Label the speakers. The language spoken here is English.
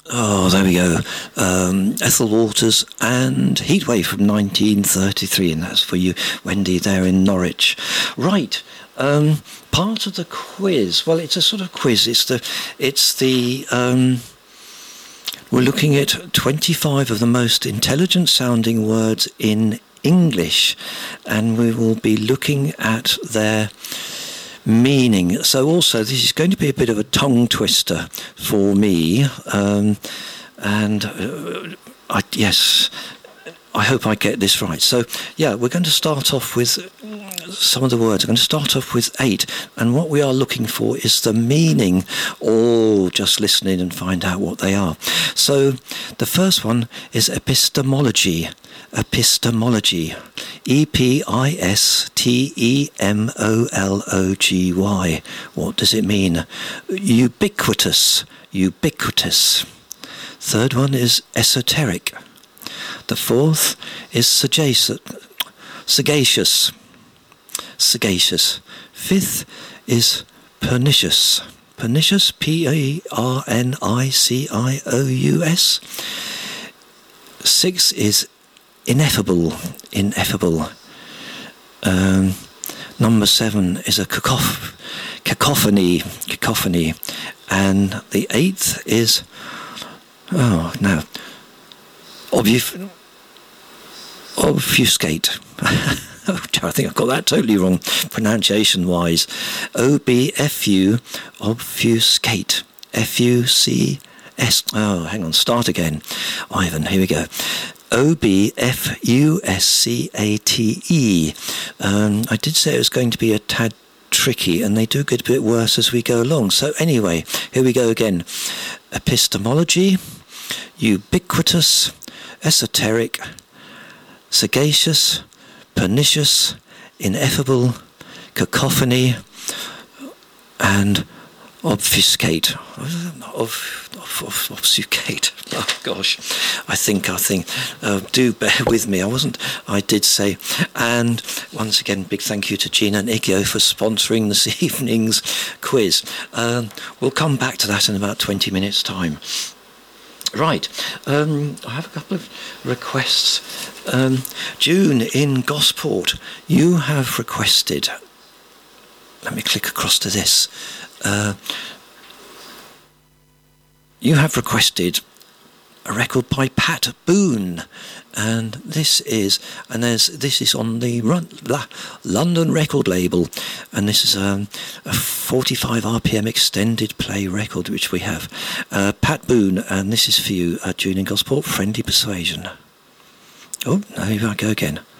Speaker 1: Oh, there we go. Ethel Waters and Heatwave from 1933, and that's for you, Wendy, there in Norwich. Right. Part of the quiz. Well, it's a sort of quiz. We're looking at 25 of the most intelligent sounding words in English, and we will be looking at their meaning. So also this is going to be a bit of a tongue twister for me, I hope I get this right. So yeah, we're going to start off with some of the words. I'm going to start off with 8, and what we are looking for is the meaning, or just listen in and find out what they are. So the first one is epistemology. Epistemology. EPISTEMOLOGY. What does it mean? Ubiquitous. Ubiquitous. Third one is esoteric. The fourth is sagacious. Sagacious. Fifth is pernicious. Pernicious, PERNICIOUS. Sixth is ineffable. Ineffable. Number 7 is a cacophony. Cacophony. And the 8th is obfuscate. I think I've got that totally wrong, pronunciation-wise. OBFU, obfuscate. FUCS. Oh, hang on, start again. Ivan, here we go. OBFUSCATE. I did say it was going to be a tad tricky, and they do get a bit worse as we go along. So anyway, here we go again. Epistemology, ubiquitous, esoteric, sagacious, pernicious, ineffable, cacophony, and obfuscate. Obfuscate. Oh gosh, I think. Do bear with me. I did say. And once again, big thank you to Gina and Igio for sponsoring this evening's quiz. We'll come back to that in about 20 minutes' time. Right, I have a couple of requests. June in Gosport, you have requested, let me click across to this, you have requested a record by Pat Boone, and this is on the London record label, and this is a 45 RPM extended play record which we have. Pat Boone, and this is for you, June in Gosport, Friendly Persuasion. Oh, no, here I go again.